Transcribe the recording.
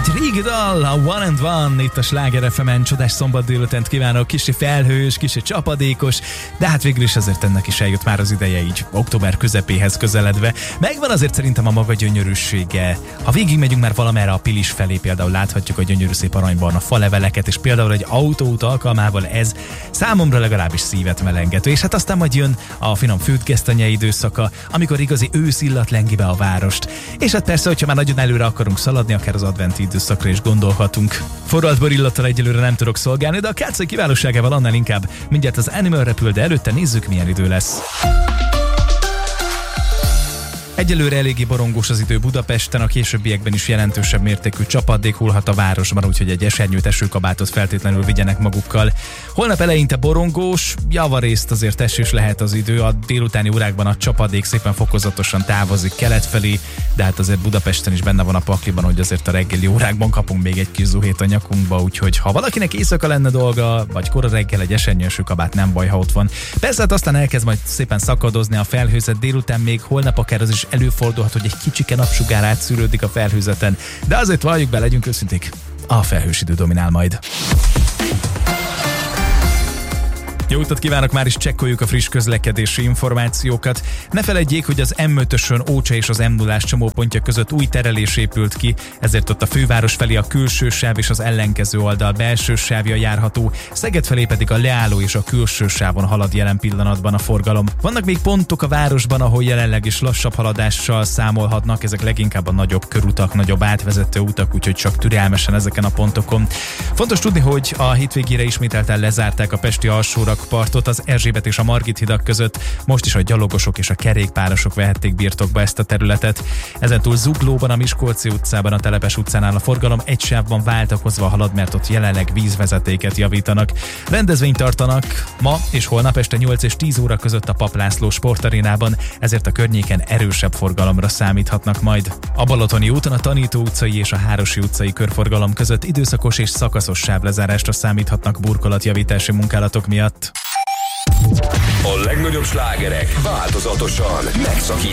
Egy régi dal, a One and One, itt a Sláger FM-en. Csodás szombat délutánt kívánok, kicsi felhős, kicsi csapadékos, de hát végül is azért ennek is eljött már az ideje, így október közepéhez közeledve. Megvan azért szerintem a maga gyönyörűsége. Ha végig megyünk már valamerre a Pilis felé, például láthatjuk a gyönyörű szép aranybarna faleveleket, és például egy autóút alkalmával ez számomra legalábbis szívet melengető. És hát aztán majd jön a finom fűtgesztenye időszaka, amikor igazi őszillat lengi be a várost. És hát persze, hogyha már nagyon előre akarunk szaladni, akár az adventi időszakra is gondolhatunk. Forralt bor illattal egyelőre nem tudok szolgálni, de a Kácai kiválóságával annál inkább. Mindjárt az Animal repül, de előtte nézzük, milyen idő lesz. Egyelőre eléggé borongós az idő Budapesten, a későbbiekben is jelentősebb mértékű csapadék hullhat a városban, úgyhogy egy esernyőt, esőkabátot feltétlenül vigyenek magukkal. Holnap eleinte borongós, javarészt azért esős lehet az idő, a délutáni órákban a csapadék szépen fokozatosan távozik kelet felé, de hát azért Budapesten is benne van a pakliban, hogy azért a reggeli órákban kapunk még egy kis zuhét a nyakunkba, úgyhogy ha valakinek éjszaka lenne dolga, vagy kora reggel, egy esernyő, esőkabát nem baj, ha ott van. Persze hát aztán elkezd majd szépen szakadozni a felhőzet, délután még holnap akár az is előfordulhat, hogy egy kicsike napsugár átszűrődik a felhőzeten, de azért valljuk be, legyünk őszinték, a felhős idő dominál majd. Jó utat kívánok, már is csekkoljuk a friss közlekedési információkat. Ne feledjék, hogy az M5-ösön Ócsa és az M0-ás csomópontja között új terelés épült ki, ezért ott a főváros felé a külső sáv és az ellenkező oldal belső sávja járható, Szeged felé pedig a leálló és a külső sávon halad jelen pillanatban a forgalom. Vannak még pontok a városban, ahol jelenleg is lassabb haladással számolhatnak, ezek leginkább a nagyobb körutak, nagyobb átvezető utak, úgyhogy csak türelmesen ezeken a pontokon. Fontos tudni, hogy a hétvégére ismételten lezárták a pesti alsórakpartot az Erzsébet és a Margit hidak között, most is a gyalogosok és a kerékpárosok vehették birtokba ezt a területet. Ezentúl Zuglóban, a Miskolci utcában, a Telepes utcánál a forgalom egy sávban váltakozva halad, mert ott jelenleg vízvezetéket javítanak. Rendezvényt tartanak ma és holnap este 8 és 10 óra között a Pap László sportarénában, ezért a környéken erősebb forgalomra számíthatnak majd. A Balatoni úton a Tanító utcai és a Hárosi utcai körforgalom között időszakos és szakaszos sávlezárásra számíthatnak burkolatjavítási munkálatok miatt. A legnagyobb slágerek változatosan megszakítottan.